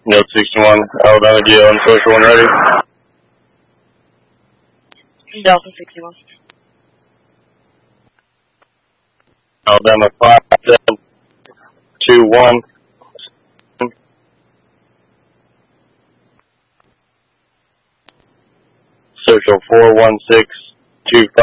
Note 61, Alabama DL on social one ready. Delta 61. Alabama 5721. Social 41625.